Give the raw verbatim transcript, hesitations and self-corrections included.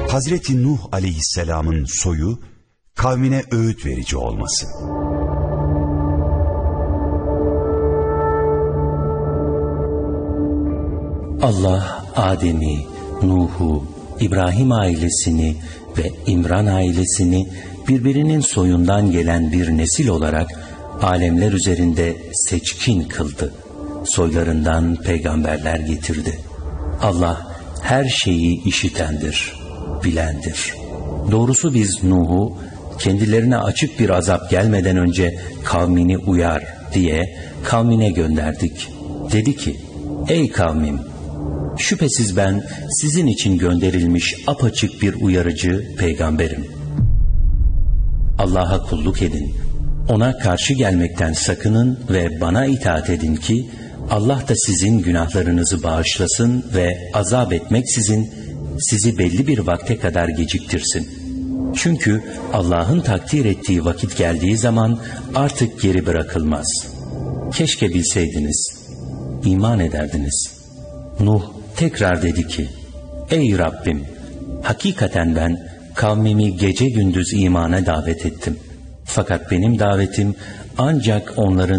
Hazreti Nuh aleyhisselamın soyu, kavmine öğüt verici olması. Allah Adem'i, Nuh'u, İbrahim ailesini ve İmran ailesini birbirinin soyundan gelen bir nesil olarak alemler üzerinde seçkin kıldı. Soylarından peygamberler getirdi. Allah her şeyi işitendir, bilendir. Doğrusu biz Nuh'u kendilerine açık bir azap gelmeden önce kavmini uyar diye kavmine gönderdik. Dedi ki, ey kavmim, şüphesiz ben sizin için gönderilmiş apaçık bir uyarıcı peygamberim. Allah'a kulluk edin, ona karşı gelmekten sakının ve bana itaat edin ki Allah da sizin günahlarınızı bağışlasın ve azap etmeksizin sizi belli bir vakte kadar geciktirsin. Çünkü Allah'ın takdir ettiği vakit geldiği zaman artık geri bırakılmaz. Keşke bilseydiniz, iman ederdiniz. Nuh tekrar dedi ki, ey Rabbim, hakikaten ben kavmimi gece gündüz imana davet ettim. Fakat benim davetim ancak onların